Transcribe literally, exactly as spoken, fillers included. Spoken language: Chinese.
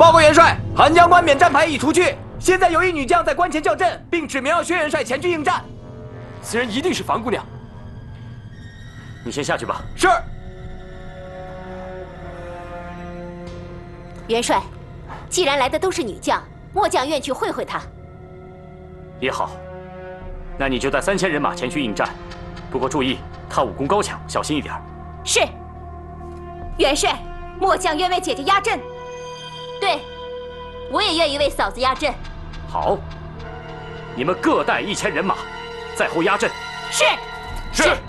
报告元帅，韩将官免战牌已除去，现在有一女将在关前叫阵，并指明要薛元帅前去应战。 此人一定是樊姑娘。你先下去吧。 是。 元帅，既然来的都是女将，末将愿去会会她。 也好，那你就带三千人马前去应战，不过注意，她武功高强，小心一点。 是。元帅，末将愿为姐姐压阵。对，我也愿意为嫂子压阵。 好，你们各带一千人马，在后压阵。 是。 是。